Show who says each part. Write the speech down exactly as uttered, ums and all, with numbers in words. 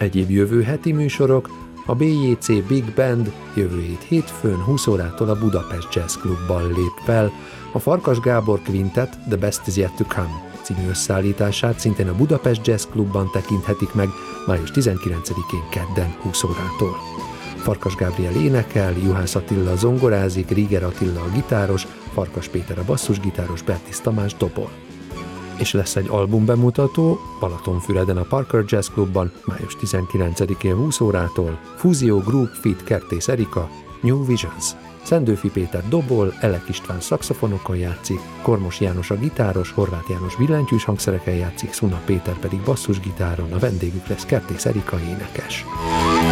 Speaker 1: Egyéb jövő heti műsorok: a bé jé cé Big Band jövő hét hétfőn húsz órától a Budapest Jazz Clubban lép fel, a Farkas Gábor Quintet The Best Is Yet To Come című összeállítását szintén a Budapest Jazz Clubban tekinthetik meg május tizenkilencedikén kedden húsz órától. Farkas Gábriel énekel, Juhász Attila zongorázik, Ríger Attila a gitáros, Farkas Péter a basszusgitáros, Bertis Tamás dobol. És lesz egy albumbemutató Balatonfüreden a Parker Jazz Clubban május tizenkilencedikén húsz órától, Fúzió Group feat. Kertész Erika, New Visions. Szendőfi Péter dobol, Elek István szaxofonokon játszik, Kormos János a gitáros, Horváth János billentyűs hangszereken játszik, Szuna Péter pedig basszusgitáron, a vendégük lesz Kertész Erika énekes.